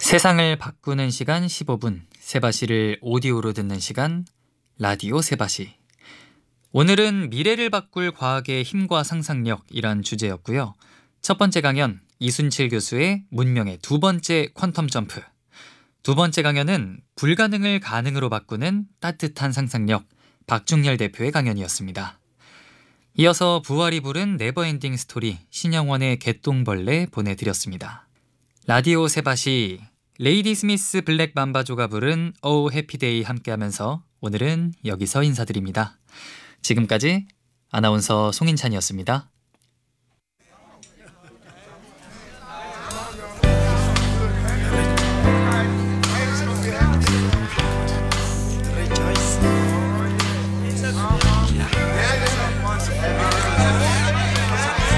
세상을 바꾸는 시간 15분, 세바시를 오디오로 듣는 시간, 라디오 세바시. 오늘은 미래를 바꿀 과학의 힘과 상상력이란 주제였고요. 첫 번째 강연, 이순칠 교수의 문명의 두 번째 퀀텀 점프. 두 번째 강연은 불가능을 가능으로 바꾸는 따뜻한 상상력, 박중열 대표의 강연이었습니다. 이어서 부활이 부른 네버엔딩 스토리, 신영원의 개똥벌레 보내드렸습니다. 라디오 세바시, 레이디 스미스 블랙 맘바조가 부른 Oh Happy Day 함께하면서 오늘은 여기서 인사드립니다. 지금까지 아나운서 송인찬이었습니다.